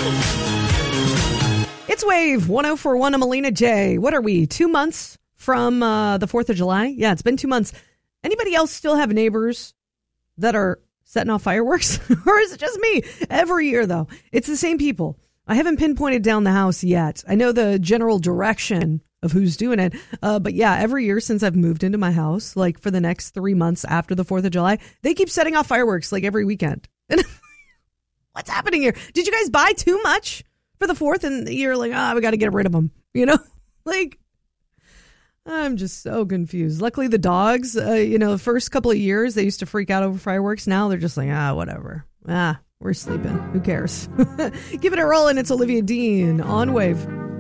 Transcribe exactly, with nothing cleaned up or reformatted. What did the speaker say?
It's Wave one oh four point one. I'm Melina J. What are we, two months from uh, the fourth of July? Yeah, it's been two months. Anybody else still have neighbors that are setting off fireworks? Or is it just me? Every year, though, it's the same people. I haven't pinpointed down the house yet. I know the general direction of who's doing it. Uh, but yeah, every year since I've moved into my house, like for the next three months after the fourth of July, they keep setting off fireworks like every weekend. And what's happening here? Did you guys buy too much for the fourth? And you're like, ah, oh, we got to get rid of them. You know, like, I'm just so confused. Luckily, the dogs, uh, you know, the first couple of years, they used to freak out over fireworks. Now they're just like, ah, whatever. Ah, we're sleeping. Who cares? Give it a roll, and it's Olivia Dean on Wave.